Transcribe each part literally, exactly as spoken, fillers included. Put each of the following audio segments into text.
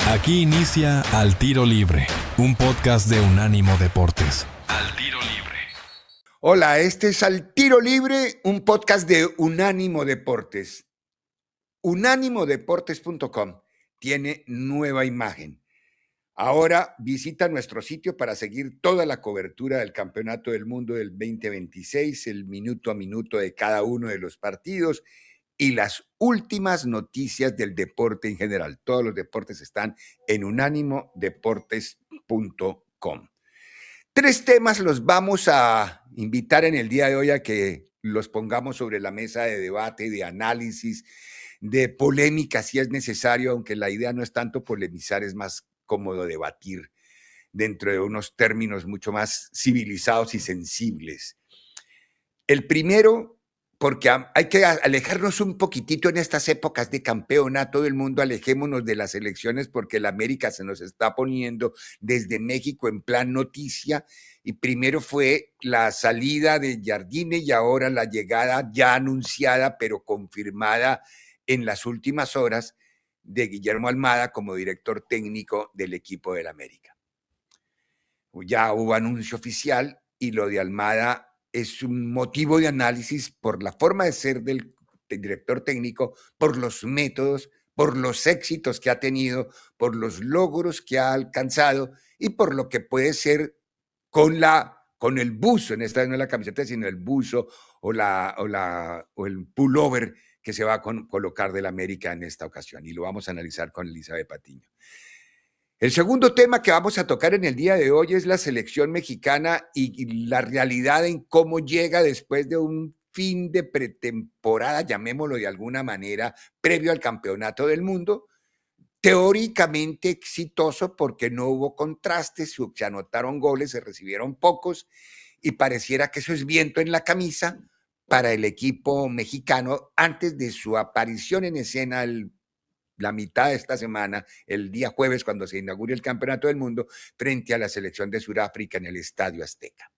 Aquí inicia Al Tiro Libre, un podcast de Unánimo Deportes. Al Tiro Libre. Hola, este es Al Tiro Libre, un podcast de Unánimo Deportes. unánimo deportes punto com tiene nueva imagen. Ahora visita nuestro sitio para seguir toda la cobertura del Campeonato del Mundo del veinte veintiséis, el minuto a minuto de cada uno de los partidos y las últimas noticias del deporte en general. Todos los deportes están en unánimo deportes punto com. Tres temas los vamos a invitar en el día de hoy a que los pongamos sobre la mesa de debate, de análisis, de polémica si es necesario, aunque la idea no es tanto polemizar, es más cómodo debatir dentro de unos términos mucho más civilizados y sensibles. El primero, porque hay que alejarnos un poquitito en estas épocas de campeonato del mundo, alejémonos de las elecciones porque la América se nos está poniendo desde México en plan noticia, y primero fue la salida de Jardine y ahora la llegada ya anunciada pero confirmada en las últimas horas de Guillermo Almada como director técnico del equipo del América. Ya hubo anuncio oficial y lo de Almada es un motivo de análisis por la forma de ser del, del director técnico, por los métodos, por los éxitos que ha tenido, por los logros que ha alcanzado y por lo que puede ser con, la, con el buzo, en esta vez no es la camiseta, sino el buzo o, la, o, la, o el pullover que se va a con, colocar del América en esta ocasión. Y lo vamos a analizar con Elizabeth Patiño. El segundo tema que vamos a tocar en el día de hoy es la selección mexicana y, y la realidad en cómo llega después de un fin de pretemporada, llamémoslo de alguna manera, previo al Campeonato del Mundo, teóricamente exitoso porque no hubo contrastes, se anotaron goles, se recibieron pocos y pareciera que eso es viento en la camisa para el equipo mexicano antes de su aparición en escena el la mitad de esta semana, el día jueves, cuando se inaugure el Campeonato del Mundo, frente a la selección de Sudáfrica en el Estadio Azteca.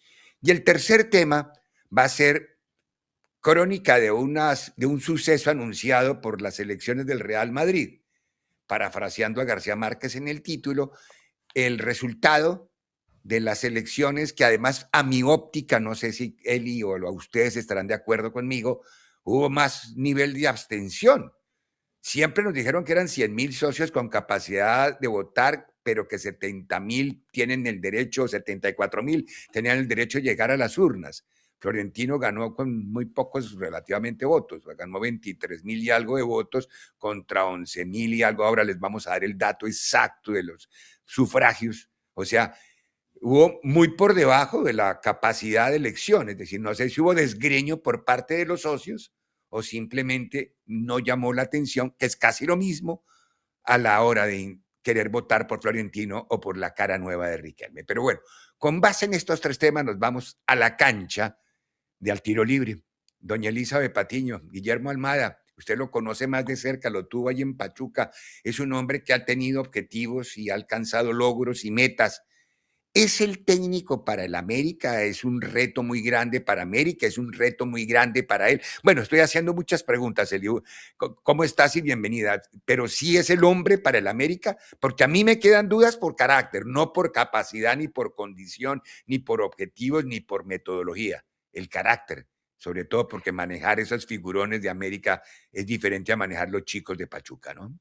Y el tercer tema va a ser crónica de, unas, de un suceso anunciado por las elecciones del Real Madrid, parafraseando a García Márquez en el título, el resultado de las elecciones que además a mi óptica, no sé si Eli o a ustedes estarán de acuerdo conmigo, hubo más nivel de abstención. Siempre nos dijeron que eran cien mil socios con capacidad de votar, pero que setenta mil tienen el derecho, setenta y cuatro mil tenían el derecho de llegar a las urnas. Florentino ganó con muy pocos relativamente votos, ganó veintitrés mil y algo de votos contra once mil y algo. Ahora les vamos a dar el dato exacto de los sufragios. O sea, hubo muy por debajo de la capacidad de elección, es decir, no sé si hubo desgreño por parte de los socios o simplemente no llamó la atención, que es casi lo mismo a la hora de querer votar por Florentino o por la cara nueva de Riquelme. Pero bueno, con base en estos tres temas nos vamos a la cancha de Al Tiro Libre. Doña Elizabeth Patiño, Guillermo Almada, usted lo conoce más de cerca, lo tuvo ahí en Pachuca, es un hombre que ha tenido objetivos y ha alcanzado logros y metas. ¿Es el técnico para el América? ¿Es un reto muy grande para América? ¿Es un reto muy grande para él? Bueno, estoy haciendo muchas preguntas, Eliu. ¿Cómo estás y bienvenida? Pero sí es el hombre para el América, porque a mí me quedan dudas por carácter, no por capacidad, ni por condición, ni por objetivos, ni por metodología. El carácter, sobre todo porque manejar esos figurones de América es diferente a manejar los chicos de Pachuca, ¿no?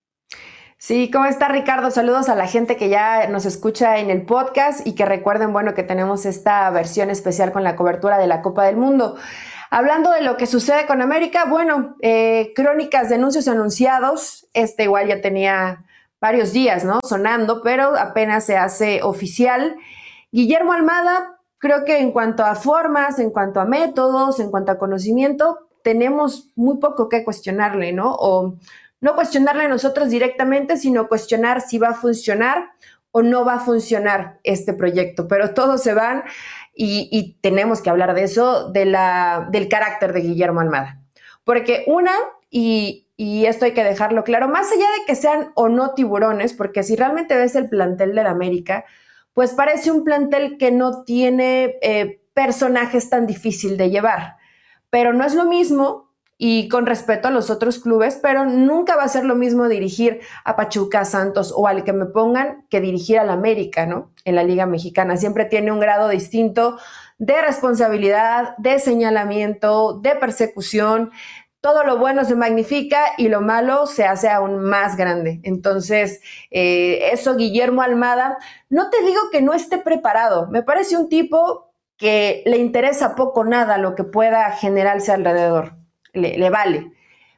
Sí, ¿cómo está, Ricardo? Saludos a la gente que ya nos escucha en el podcast y que recuerden, bueno, que tenemos esta versión especial con la cobertura de la Copa del Mundo. Hablando de lo que sucede con América, bueno, eh, crónicas de anuncios anunciados, este igual ya tenía varios días, ¿no? Sonando, pero apenas se hace oficial. Guillermo Almada, creo que en cuanto a formas, en cuanto a métodos, en cuanto a conocimiento, tenemos muy poco que cuestionarle, ¿no? O no cuestionarle a nosotros directamente, sino cuestionar si va a funcionar o no va a funcionar este proyecto. Pero todos se van y, y tenemos que hablar de eso, de la, del carácter de Guillermo Almada. Porque una, y, y esto hay que dejarlo claro, más allá de que sean o no tiburones, porque si realmente ves el plantel del América, pues parece un plantel que no tiene eh, personajes tan difícil de llevar. Pero no es lo mismo y con respeto a los otros clubes, pero nunca va a ser lo mismo dirigir a Pachuca, Santos o al que me pongan que dirigir al América, ¿no? En la Liga Mexicana. Siempre tiene un grado distinto de responsabilidad, de señalamiento, de persecución. Todo lo bueno se magnifica y lo malo se hace aún más grande. Entonces, eh, eso Guillermo Almada, no te digo que no esté preparado, me parece un tipo que le interesa poco nada lo que pueda generarse alrededor, le, le vale.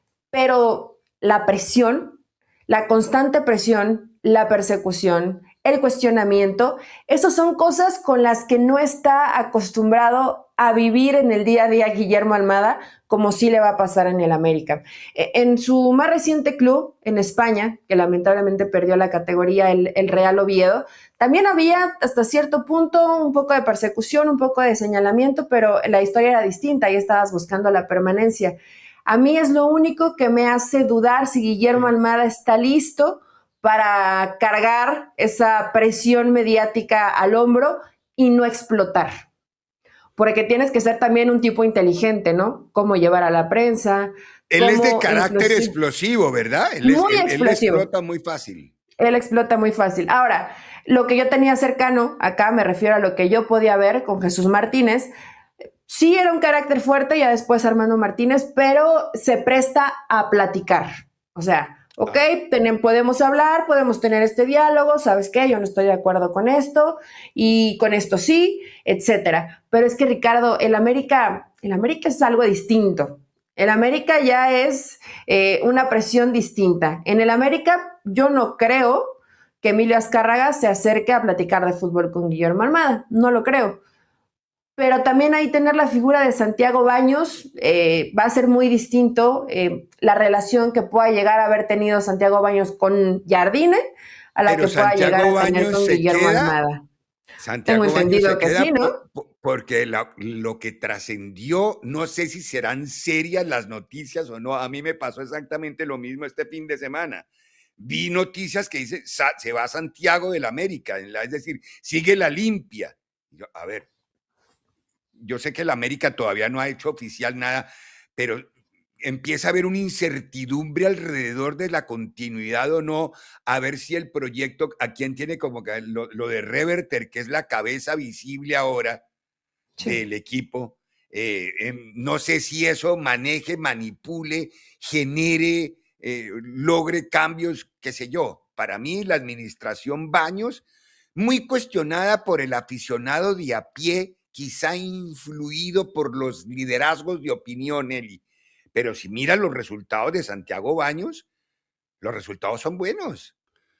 Pero la presión, la constante presión, la persecución, el cuestionamiento, esas son cosas con las que no está acostumbrado a vivir en el día a día Guillermo Almada, como sí le va a pasar en el América. En su más reciente club, en España, que lamentablemente perdió la categoría, el, el Real Oviedo, también había hasta cierto punto un poco de persecución, un poco de señalamiento, pero la historia era distinta, ahí estabas buscando la permanencia. A mí es lo único que me hace dudar si Guillermo Almada está listo para cargar esa presión mediática al hombro y no explotar. Porque tienes que ser también un tipo inteligente, ¿no? Cómo llevar a la prensa. Él es de carácter explosivo, ¿verdad? Él, es, muy él, explosivo. él explota muy fácil. Él explota muy fácil. Ahora, lo que yo tenía cercano, acá me refiero a lo que yo podía ver con Jesús Martínez, sí era un carácter fuerte, ya después Armando Martínez, pero se presta a platicar. O sea, ok, ten, podemos hablar, podemos tener este diálogo, ¿sabes qué? Yo no estoy de acuerdo con esto y con esto sí, etcétera. Pero es que, Ricardo, el América, el América es algo distinto. El América ya es eh, una presión distinta. En el América yo no creo que Emilio Azcárraga se acerque a platicar de fútbol con Guillermo Almada, no lo creo. Pero también ahí tener la figura de Santiago Baños eh, va a ser muy distinto eh, la relación que pueda llegar a haber tenido Santiago Baños con Jardine a la Pero que pueda Santiago llegar a Baños tener con Guillermo queda, Almada. Santiago Tengo Baños entendido se que queda sí, ¿no? por, porque la, lo que trascendió, no sé si serán serias las noticias o no. A mí me pasó exactamente lo mismo este fin de semana. Vi noticias que dice se va a Santiago del América, es decir, sigue la limpia. Yo, a ver, yo sé que el América todavía no ha hecho oficial nada, pero empieza a haber una incertidumbre alrededor de la continuidad o no, a ver si el proyecto, a quien tiene como que lo, lo de Reverter, que es la cabeza visible ahora sí. del equipo, eh, eh, no sé si eso maneje, manipule, genere, eh, logre cambios, qué sé yo. Para mí la administración Baños, muy cuestionada por el aficionado de a pie, quizá influido por los liderazgos de opinión, Eli. Pero si miras los resultados de Santiago Baños, los resultados son buenos.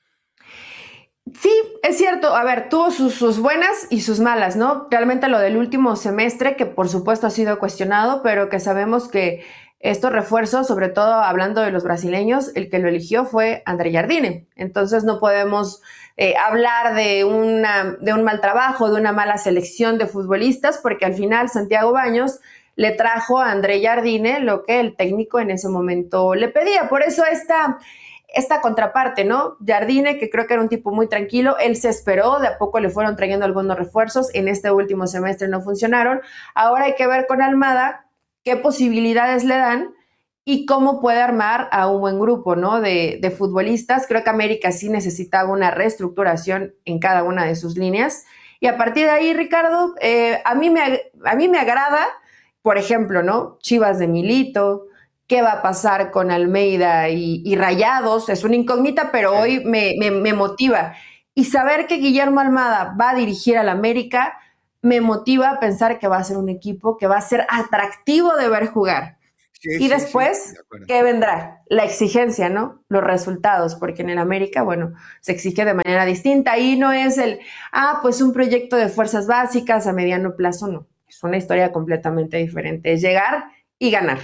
Sí, es cierto. A ver, tuvo sus, sus buenas y sus malas, ¿no? Realmente lo del último semestre, que por supuesto ha sido cuestionado, pero que sabemos que estos refuerzos, sobre todo hablando de los brasileños, el que lo eligió fue André Jardine. Entonces no podemos eh, hablar de, una, de un mal trabajo, de una mala selección de futbolistas, porque al final Santiago Baños le trajo a André Jardine lo que el técnico en ese momento le pedía. Por eso esta, esta contraparte, ¿no? Jardine, que creo que era un tipo muy tranquilo, él se esperó, de a poco le fueron trayendo algunos refuerzos, en este último semestre no funcionaron. Ahora hay que ver con Almada qué posibilidades le dan y cómo puede armar a un buen grupo, ¿no? de, de futbolistas. Creo que América sí necesitaba una reestructuración en cada una de sus líneas. Y a partir de ahí, Ricardo, eh, a, mí me, a mí me agrada, por ejemplo, ¿no? Chivas de Milito, qué va a pasar con Almeida y, y Rayados, es una incógnita, pero sí. hoy me, me, me motiva. Y saber que Guillermo Almada va a dirigir al América me motiva a pensar que va a ser un equipo que va a ser atractivo de ver jugar. Sí, y sí, después, sí, de ¿qué vendrá? La exigencia, ¿no? Los resultados, porque en el América, bueno, se exige de manera distinta. Ahí no es el, ah, pues un proyecto de fuerzas básicas a mediano plazo, no. Es una historia completamente diferente. Es llegar y ganar.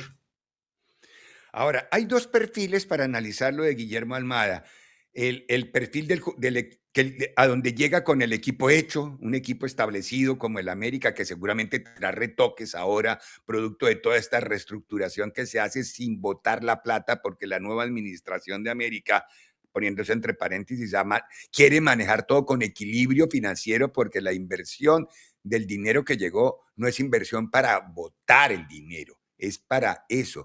Ahora, hay dos perfiles para analizar lo de Guillermo Almada. El, el perfil del, del que, a donde llega con el equipo hecho, un equipo establecido como el América, que seguramente tendrá retoques ahora, producto de toda esta reestructuración que se hace sin botar la plata, porque la nueva administración de América, poniéndose entre paréntesis, ama, quiere manejar todo con equilibrio financiero, porque la inversión del dinero que llegó no es inversión para botar el dinero, es para eso,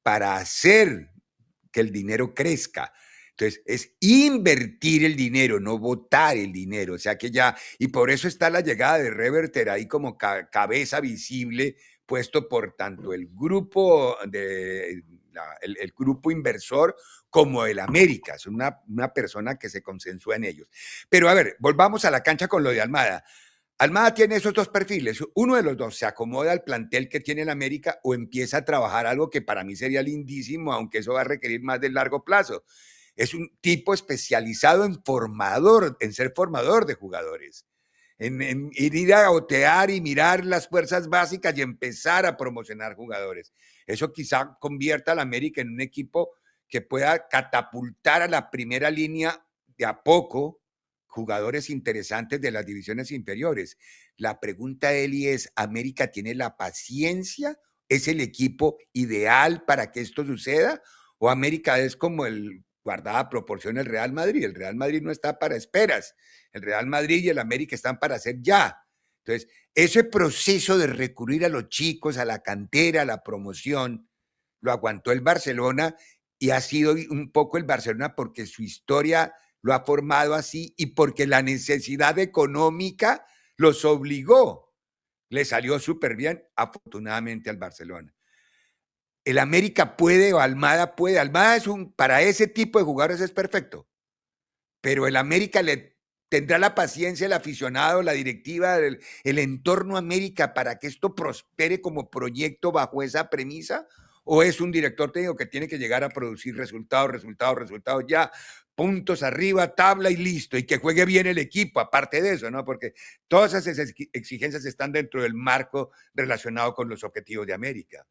para hacer que el dinero crezca. Entonces, es invertir el dinero, no botar el dinero. O sea que ya, y por eso está la llegada de Reverter ahí como ca cabeza visible, puesto por tanto el grupo, de, la, el, el grupo inversor como el América. Es una, una persona que se consensúa en ellos. Pero a ver, volvamos a la cancha con lo de Almada. Almada tiene esos dos perfiles. Uno de los dos se acomoda al plantel que tiene el América o empieza a trabajar algo que para mí sería lindísimo, aunque eso va a requerir más de largo plazo. Es un tipo especializado en formador, en ser formador de jugadores, en, en, en ir a otear y mirar las fuerzas básicas y empezar a promocionar jugadores. Eso quizá convierta al América en un equipo que pueda catapultar a la primera línea de a poco jugadores interesantes de las divisiones inferiores. La pregunta, Eli, es, ¿América tiene la paciencia? ¿Es el equipo ideal para que esto suceda? ¿O América es como el guardada proporción el Real Madrid? El Real Madrid no está para esperas. El Real Madrid y el América están para hacer ya. Entonces, ese proceso de recurrir a los chicos, a la cantera, a la promoción, lo aguantó el Barcelona y ha sido un poco el Barcelona porque su historia lo ha formado así y porque la necesidad económica los obligó. Le salió súper bien, afortunadamente, al Barcelona. El América puede o Almada puede. Almada es un, para ese tipo de jugadores es perfecto. Pero el América le tendrá la paciencia, el aficionado, la directiva, el, el entorno América para que esto prospere como proyecto bajo esa premisa. ¿O es un director técnico que tiene que llegar a producir resultados, resultados, resultados ya, puntos arriba, tabla y listo, y que juegue bien el equipo, aparte de eso, ¿no? Porque todas esas exigencias están dentro del marco relacionado con los objetivos de América.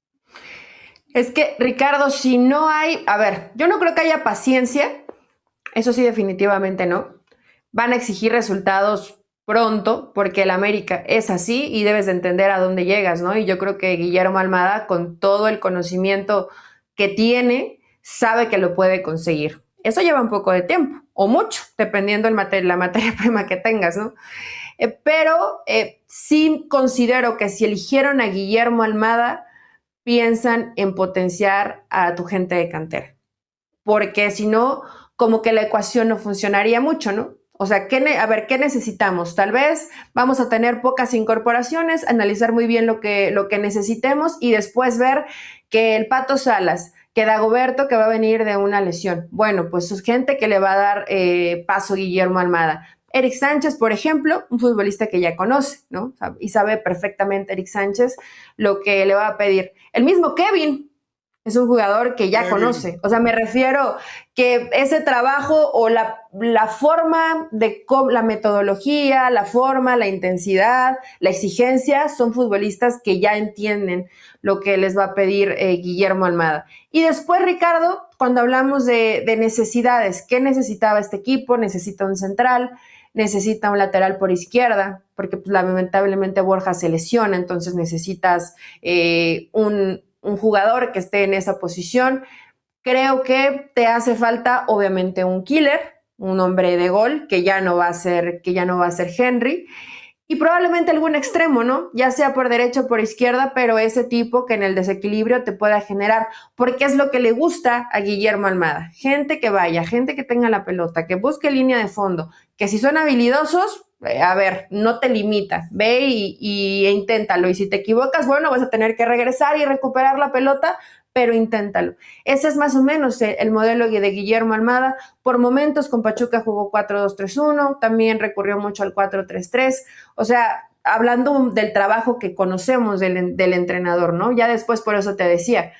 Es que, Ricardo, si no hay, a ver, yo no creo que haya paciencia, eso sí, definitivamente no. Van a exigir resultados pronto, porque el América es así y debes de entender a dónde llegas, ¿no? Y yo creo que Guillermo Almada, con todo el conocimiento que tiene, sabe que lo puede conseguir. Eso lleva un poco de tiempo, o mucho, dependiendo de mater- la materia prima que tengas, ¿no? Eh, pero eh, sí considero que si eligieron a Guillermo Almada, piensan en potenciar a tu gente de cantera. Porque si no, como que la ecuación no funcionaría mucho, ¿no? O sea, ¿qué a ver, ¿qué necesitamos? Tal vez vamos a tener pocas incorporaciones, analizar muy bien lo que, lo que necesitemos y después ver que el Pato Salas, que Dagoberto, que va a venir de una lesión. Bueno, pues es gente que le va a dar eh, paso a Guillermo Almada. Eric Sánchez, por ejemplo, un futbolista que ya conoce, ¿no? Y sabe perfectamente Eric Sánchez lo que le va a pedir. El mismo Kevin, es un jugador que ya conoce. O sea, me refiero que ese trabajo o la, la forma de la metodología, la forma, la intensidad, la exigencia, son futbolistas que ya entienden lo que les va a pedir eh, Guillermo Almada. Y después, Ricardo, cuando hablamos de, de necesidades, ¿qué necesitaba este equipo? Necesita un central, necesita un lateral por izquierda, porque pues, lamentablemente Borja se lesiona, entonces necesitas eh, un un jugador que esté en esa posición. Creo que te hace falta, obviamente, un killer, un hombre de gol, que ya no va a ser, que ya no va a ser Henry, y probablemente algún extremo, ¿no? Ya sea por derecha o por izquierda, pero ese tipo que en el desequilibrio te pueda generar, porque es lo que le gusta a Guillermo Almada. Gente que vaya, gente que tenga la pelota, que busque línea de fondo, que si son habilidosos, a ver, no te limita, ve y, y e inténtalo, y si te equivocas, bueno, vas a tener que regresar y recuperar la pelota, pero inténtalo. Ese es más o menos el modelo de Guillermo Almada. Por momentos con Pachuca jugó cuatro dos tres uno, también recurrió mucho al cuatro tres tres, o sea, hablando del trabajo que conocemos del, del entrenador, ¿no? Ya después, por eso te decía,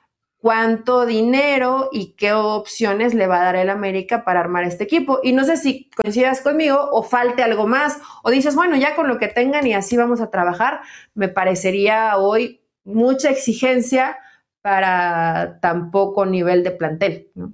cuánto dinero y qué opciones le va a dar el América para armar este equipo. Y no sé si coincidas conmigo o falte algo más, o dices, bueno, ya con lo que tengan y así vamos a trabajar. Me parecería hoy mucha exigencia para tan poco nivel de plantel, ¿no?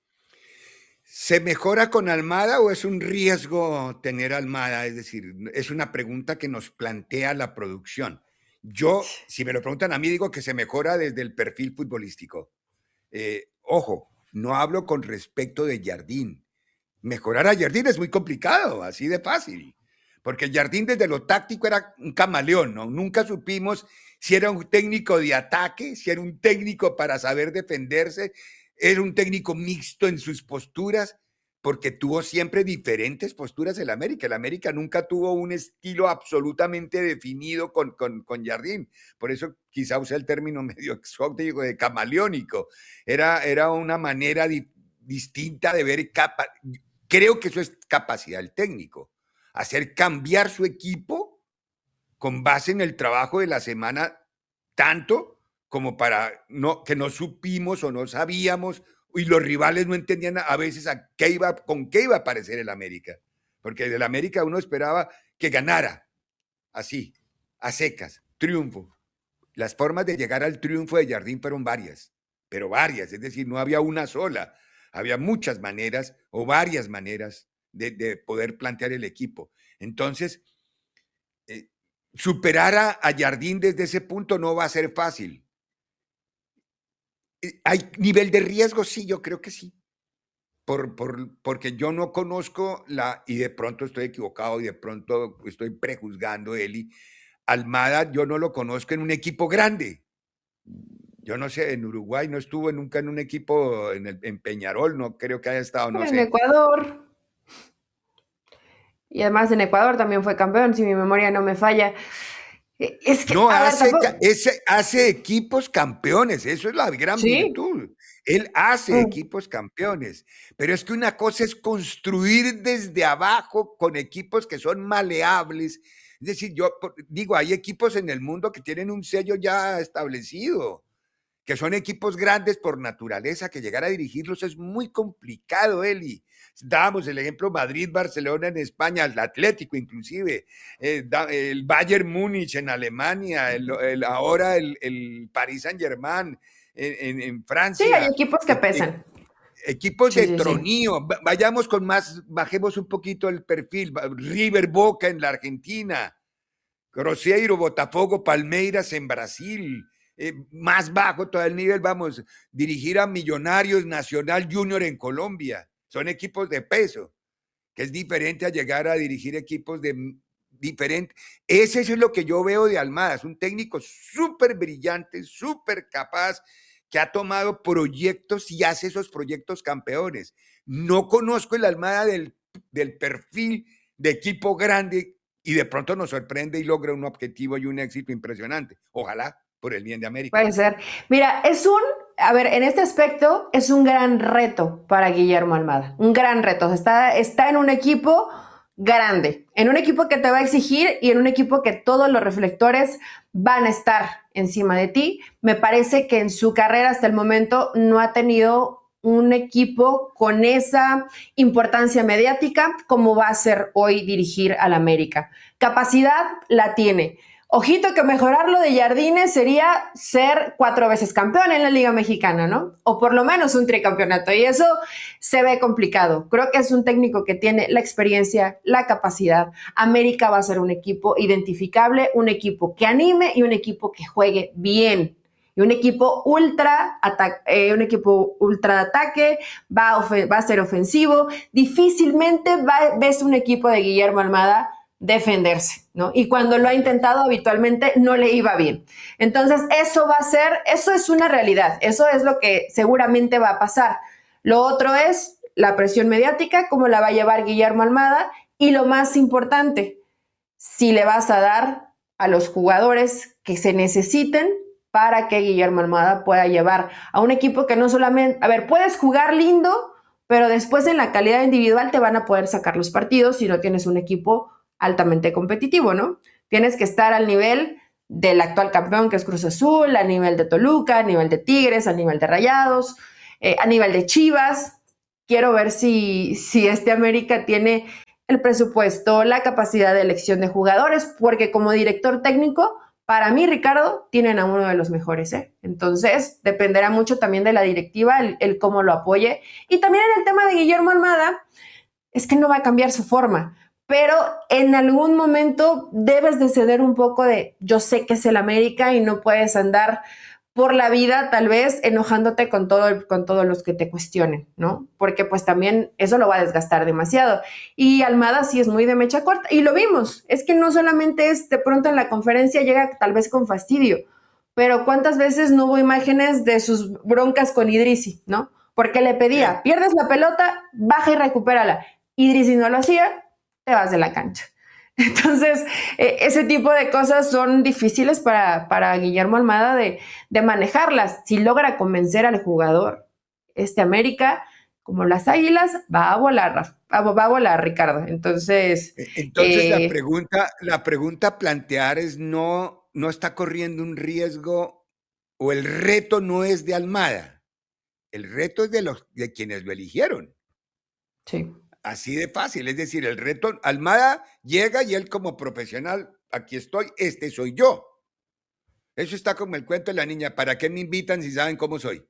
¿Se mejora con Almada o es un riesgo tener Almada? Es decir, es una pregunta que nos plantea la producción. Yo, si me lo preguntan a mí, digo que se mejora desde el perfil futbolístico. Eh, ojo, no hablo con respecto de Jardín. Mejorar a Jardín es muy complicado, así de fácil. Porque Jardín desde lo táctico era un camaleón, ¿no? Nunca supimos si era un técnico de ataque, si era un técnico para saber defenderse, era un técnico mixto en sus posturas, porque tuvo siempre diferentes posturas el América. El América nunca tuvo un estilo absolutamente definido con, con, con Jardín. Por eso quizá usé el término medio exótico de camaleónico. Era, era una manera di, distinta de ver. Capa, creo que eso es capacidad del técnico. Hacer cambiar su equipo con base en el trabajo de la semana, tanto como para no, que no supimos o no sabíamos, y los rivales no entendían a veces a qué iba, con qué iba a aparecer el América. Porque del América uno esperaba que ganara, así, a secas, triunfo. Las formas de llegar al triunfo de Jardín fueron varias, pero varias, es decir, no había una sola. Había muchas maneras o varias maneras de, de poder plantear el equipo. Entonces, eh, superar a, a Jardín desde ese punto no va a ser fácil. ¿Hay nivel de riesgo? Sí, yo creo que sí. Por, por, porque yo no conozco la, y de pronto estoy equivocado y de pronto estoy prejuzgando, Eli, Almada yo no lo conozco en un equipo grande. Yo no sé, en Uruguay no estuvo nunca en un equipo, en, el, en Peñarol, no creo que haya estado, no en sé. En Ecuador. Y además en Ecuador también fue campeón, si mi memoria no me falla. Es que, no, a hace, ver, tampoco... ese, hace equipos campeones, eso es la gran ¿Sí? virtud. Él hace Mm. equipos campeones, pero es que una cosa es construir desde abajo con equipos que son maleables. Es decir, yo digo, hay equipos en el mundo que tienen un sello ya establecido, que son equipos grandes por naturaleza, que llegar a dirigirlos es muy complicado, Eli. Dábamos el ejemplo Madrid-Barcelona en España, el Atlético inclusive, eh, el Bayern Múnich en Alemania, el, el, ahora el, el Paris Saint-Germain en, en, en Sí, hay Francia. equipos que pesan. Equipos Sí, de sí, tronío, sí. Vayamos con más, bajemos un poquito el perfil. River Boca en la Argentina, Cruzeiro, Botafogo, Palmeiras en Brasil. Eh, más bajo todo el nivel, vamos, dirigir a Millonarios, Nacional Junior en Colombia. Son equipos de peso, que es diferente a llegar a dirigir equipos de diferente. Ese es lo que yo veo de Almada, es un técnico súper brillante, súper capaz, que ha tomado proyectos y hace esos proyectos campeones. No conozco el Almada del, del perfil de equipo grande y de pronto nos sorprende y logra un objetivo y un éxito impresionante. Ojalá, por el bien de América. Puede ser. Mira, es un, a ver, en este aspecto es un gran reto para Guillermo Almada, un gran reto. O sea, está, está en un equipo grande, en un equipo que te va a exigir y en un equipo que todos los reflectores van a estar encima de ti. Me parece que en su carrera hasta el momento no ha tenido un equipo con esa importancia mediática como va a ser hoy dirigir al América. Capacidad la tiene. Ojito que mejorarlo de Jardines sería ser cuatro veces campeón en la Liga Mexicana, ¿no? O por lo menos un tricampeonato. Y eso se ve complicado. Creo que es un técnico que tiene la experiencia, la capacidad. América va a ser un equipo identificable, un equipo que anime y un equipo que juegue bien. Y un equipo ultra, eh, un equipo ultra de ataque, va a, va a ser ofensivo. Difícilmente va, ves un equipo de Guillermo Almada defenderse, ¿no? Y cuando lo ha intentado habitualmente no le iba bien. Entonces eso va a ser, eso es una realidad, eso es lo que seguramente va a pasar. Lo otro es la presión mediática, cómo la va a llevar Guillermo Almada, y lo más importante, si le vas a dar a los jugadores que se necesiten para que Guillermo Almada pueda llevar a un equipo que no solamente, a ver, puedes jugar lindo, pero después en la calidad individual te van a poder sacar los partidos si no tienes un equipo altamente competitivo, ¿no? Tienes que estar al nivel del actual campeón que es Cruz Azul, a nivel de Toluca, a nivel de Tigres, a nivel de Rayados, eh, a nivel de Chivas. Quiero ver si, si este América tiene el presupuesto, la capacidad de elección de jugadores, porque como director técnico, para mí, Ricardo, tienen a uno de los mejores, ¿eh? Entonces, dependerá mucho también de la directiva, el, el cómo lo apoye. Y también en el tema de Guillermo Almada, es que no va a cambiar su forma, pero en algún momento debes de ceder un poco de, yo sé que es el América y no puedes andar por la vida, tal vez enojándote con, todo, con todos los que te cuestionen, ¿no? Porque pues también eso lo va a desgastar demasiado. Y Almada sí es muy de mecha corta, y lo vimos, es que no solamente es de pronto en la conferencia llega tal vez con fastidio, pero ¿cuántas veces no hubo imágenes de sus broncas con Idrissi, ¿no? Porque le pedía, sí. Pierdes la pelota, baja y recupérala. Idrissi no lo hacía, te vas de la cancha. Entonces, eh, ese tipo de cosas son difíciles para, para Guillermo Almada de, de manejarlas. Si logra convencer al jugador, este América, como las Águilas, va a volar, va a volar, Ricardo. Entonces, Entonces eh, la pregunta, la pregunta a plantear es no, no está corriendo un riesgo o el reto no es de Almada, el reto es de los de quienes lo eligieron. Sí. Así de fácil, es decir, el reto, Almada llega y él como profesional, aquí estoy, este soy yo. Eso está como el cuento de la niña, ¿para qué me invitan si saben cómo soy?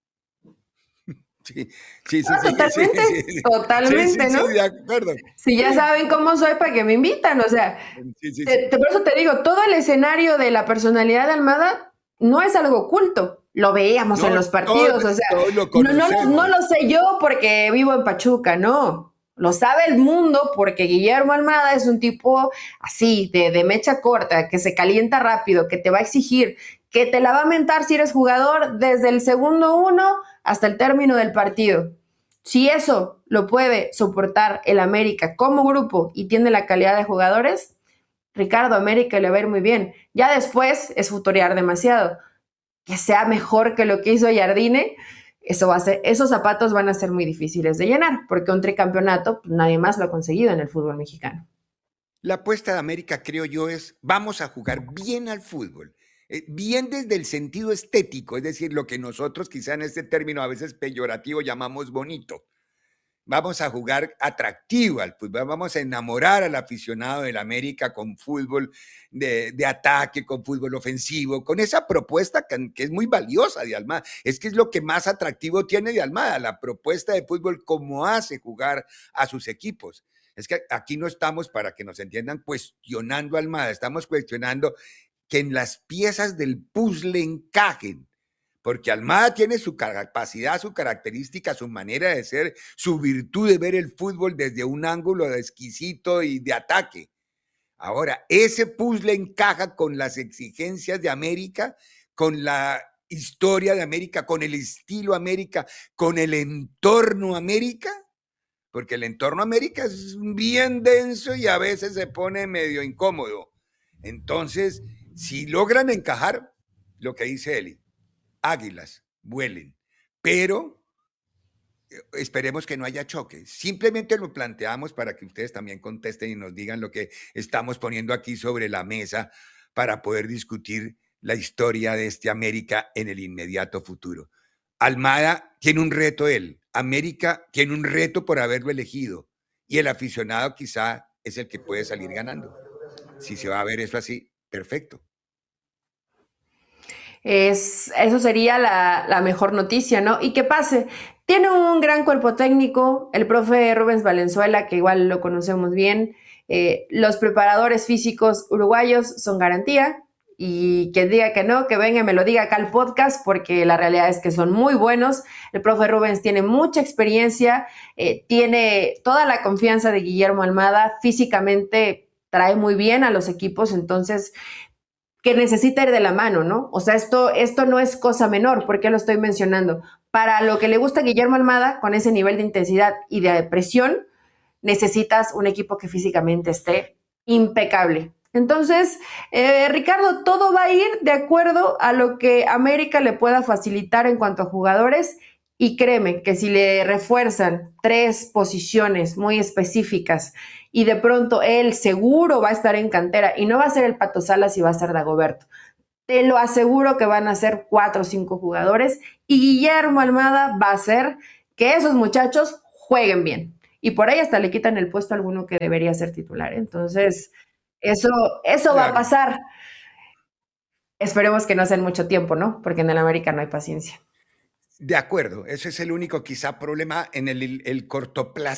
Sí, sí, sí, no, sí, totalmente, sí, sí, sí. totalmente, sí, sí, ¿no? Sí, de acuerdo. Si ya saben cómo soy, ¿para qué me invitan? O sea, sí, sí, te, sí. te, por eso te digo, todo el escenario de la personalidad de Almada no es algo oculto. Lo veíamos no, en los partidos, todos, o sea, todos lo no, no, lo, no lo sé yo porque vivo en Pachuca, no. Lo sabe el mundo porque Guillermo Almada es un tipo así, de, de mecha corta, que se calienta rápido, que te va a exigir, que te la va a mentar si eres jugador desde el segundo uno hasta el término del partido. Si eso lo puede soportar el América como grupo y tiene la calidad de jugadores, Ricardo, América le va a ir muy bien. Ya después es futorear demasiado. Que sea mejor que lo que hizo Jardine, eso va a ser, esos zapatos van a ser muy difíciles de llenar, porque un tricampeonato pues, nadie más lo ha conseguido en el fútbol mexicano. La apuesta de América, creo yo, es vamos a jugar bien al fútbol. Eh, bien desde el sentido estético, es decir, lo que nosotros quizá en este término a veces peyorativo llamamos bonito. Vamos a jugar atractivo al fútbol, vamos a enamorar al aficionado del América con fútbol de, de ataque, con fútbol ofensivo, con esa propuesta que, que es muy valiosa de Almada. Es que es lo que más atractivo tiene de Almada, la propuesta de fútbol, cómo hace jugar a sus equipos. Es que aquí no estamos, para que nos entiendan, cuestionando a Almada, estamos cuestionando que en las piezas del puzzle encajen. Porque Almada tiene su capacidad, su característica, su manera de ser, su virtud de ver el fútbol desde un ángulo de exquisito y de ataque. Ahora, ese puzzle encaja con las exigencias de América, con la historia de América, con el estilo América, con el entorno América, porque el entorno América es bien denso y a veces se pone medio incómodo. Entonces, si logran encajar, lo que dice Eli, águilas, vuelen, pero esperemos que no haya choque. Simplemente lo planteamos para que ustedes también contesten y nos digan lo que estamos poniendo aquí sobre la mesa para poder discutir la historia de este América en el inmediato futuro. Almada tiene un reto él, América tiene un reto por haberlo elegido y el aficionado quizá es el que puede salir ganando. Si se va a ver eso así, perfecto. Es, eso sería la, la mejor noticia, ¿no? Y que pase. Tiene un gran cuerpo técnico, el profe Rubens Valenzuela, que igual lo conocemos bien. Eh, los preparadores físicos uruguayos son garantía. Y quien diga que no, que venga y me lo diga acá al podcast, porque la realidad es que son muy buenos. El profe Rubens tiene mucha experiencia, eh, tiene toda la confianza de Guillermo Almada, físicamente trae muy bien a los equipos, entonces que necesita ir de la mano, ¿no? O sea, esto, esto no es cosa menor, ¿por qué lo estoy mencionando? Para lo que le gusta a Guillermo Almada, con ese nivel de intensidad y de presión, necesitas un equipo que físicamente esté impecable. Entonces, eh, Ricardo, todo va a ir de acuerdo a lo que América le pueda facilitar en cuanto a jugadores, y créeme que si le refuerzan tres posiciones muy específicas y de pronto él seguro va a estar en cantera y no va a ser el Pato Salas y va a ser Dagoberto, te lo aseguro que van a ser cuatro o cinco jugadores y Guillermo Almada va a hacer que esos muchachos jueguen bien. Y por ahí hasta le quitan el puesto a alguno que debería ser titular. Entonces, eso, eso claro. va a pasar. Esperemos que no sea en mucho tiempo, ¿no? Porque en el América no hay paciencia. De acuerdo, ese es el único quizá problema en el, el cortoplacismo